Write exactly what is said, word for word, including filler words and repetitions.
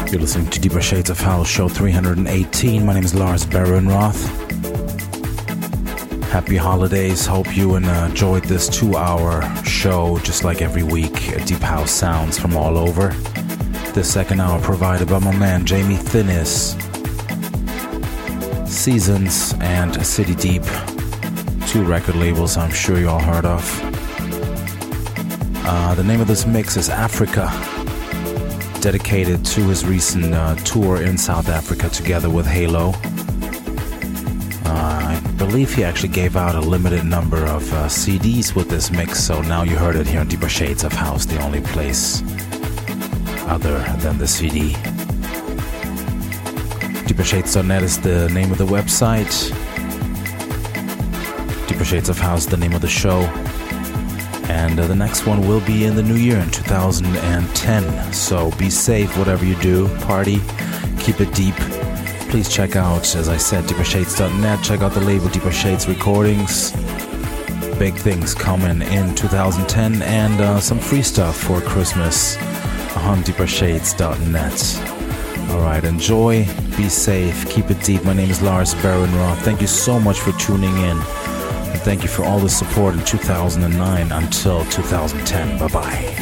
You're listening to Deeper Shades of House, show three hundred eighteen. My name is Lars Barenroth. Happy holidays. Hope you enjoyed this two-hour show, just like every week. Deep house sounds from all over. The second hour provided by my man Jamie Thinnis. Seasons and City Deep, two record labels I'm sure you all heard of. Uh, the name of this mix is Africa, dedicated to his recent uh, tour in South Africa together with Halo. Uh, I believe he actually gave out a limited number of uh, C Ds with this mix, so now you heard it here on Deeper Shades of House, the only place other than the C D. deeper shades dot net is the name of the website. Deeper Shades of House, the name of the show. And uh, the next one will be in the new year in two thousand ten. So be safe, whatever you do. Party, keep it deep. Please check out, as I said, deeper shades dot net. Check out the label Deeper Shades Recordings. Big things coming in two thousand ten, and uh, some free stuff for Christmas on deeper shades dot net. Alright, enjoy, be safe, keep it deep. My name is Lars Barenroth. Thank you so much for tuning in. And thank you for all the support in two thousand nine until two thousand ten. Bye-bye.